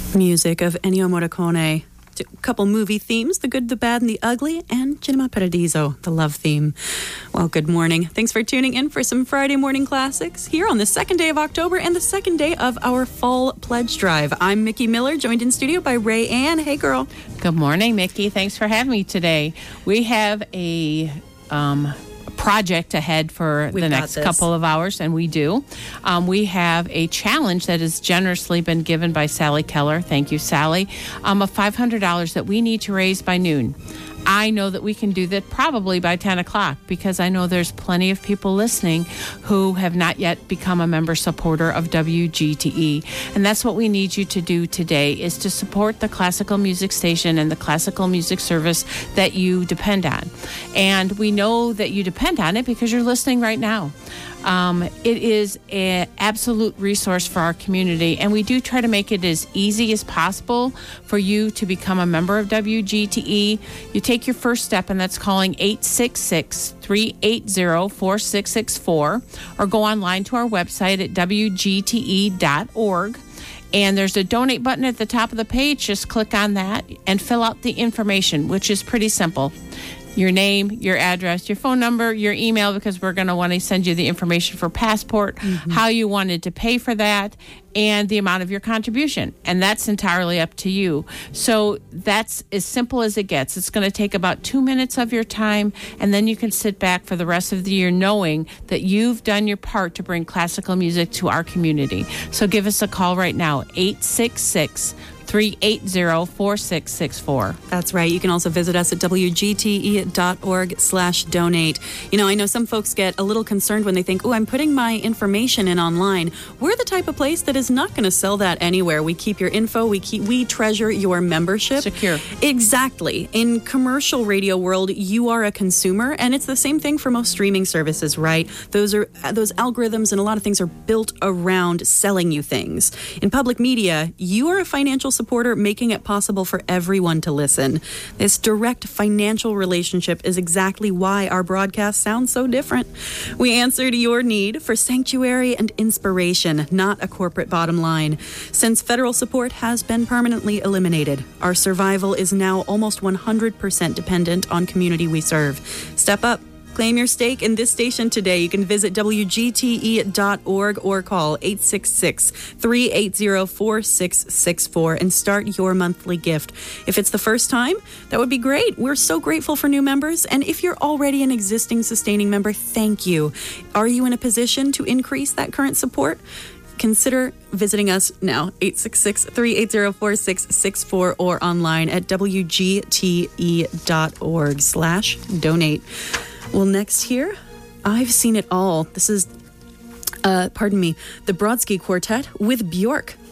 Music of Ennio Morricone. A couple movie themes, the good, the bad, and the ugly, and Cinema Paradiso, the love theme. Well, good morning. Thanks for tuning in for some Friday morning classics here on the second day of October and the second day of our fall pledge drive. I'm Mickey Miller, joined in studio by Ray Ann. Hey, girl. Good morning, Mickey. Thanks for having me today. We have a project ahead for the next couple of hours, and we do. We have a challenge that has generously been given by Sally Keller. Thank you, Sally. Of $500 that we need to raise by noon. I know that we can do that probably by 10 o'clock because I know there's plenty of people listening who have not yet become a member supporter of WGTE. And that's what we need you to do today, is to support the classical music station and the classical music service that you depend on. And we know that you depend on it because you're listening right now. It is an absolute resource for our community, and we do try to make it as easy as possible for you to become a member of WGTE. You take your first step, and that's calling 866-380-4664, or go online to our website at WGTE.org. And there's a donate button at the top of the page. Just click on that and fill out the information, which is pretty simple. Your name, your address, your phone number, your email, because we're going to want to send you the information for passport, how you wanted to pay for that, and the amount of your contribution. And that's entirely up to you. So that's as simple as it gets. It's going to take about 2 minutes of your time, and then you can sit back for the rest of the year knowing that you've done your part to bring classical music to our community. So give us a call right now, 866-380-4664. That's right. You can also visit us at WGTE.org/donate. You know, I know some folks get a little concerned when they think, I'm putting my information in online. We're the type of place that is not going to sell that anywhere. We keep your info. We treasure your membership. Secure. Exactly. In commercial radio world, you are a consumer, and it's the same thing for most streaming services, right? Those algorithms and a lot of things are built around selling you things. In public media, you are a financial supporter, making it possible for everyone to listen. This direct financial relationship is exactly why our broadcast sounds so different. We answer to your need for sanctuary and inspiration, not a corporate bottom line. Since federal support has been permanently eliminated, our survival is now almost 100% dependent on community we serve. Step up. Claim your stake in this station today. You can visit WGTE.org or call 866-380-4664 and start your monthly gift. If it's the first time, that would be great. We're so grateful for new members. And if you're already an existing sustaining member, thank you. Are you in a position to increase that current support? Consider visiting us now, 866-380-4664, or online at WGTE.org/donate. Well, next here, I've Seen It All. This is, the Brodsky Quartet with Bjork.